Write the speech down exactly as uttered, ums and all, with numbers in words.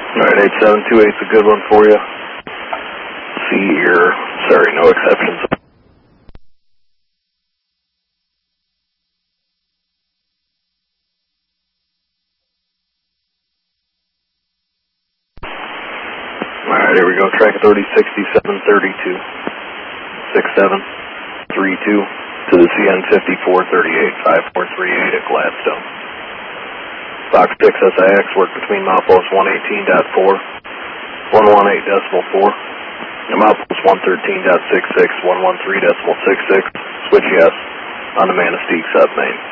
Alright, eight seven two eight's a good one for you. See here. Sorry, no exceptions. Alright, here we go. Track authority sixty-seven thirty-two. six seven three two to the C N fifty-four thirty-eight, five four three eight at Gladstone. Fox six S I X work between milepost one eighteen point four, one eighteen decimal four, and milepost one thirteen point six six, one thirteen decimal six six. Switch yes on the Manistee sub main.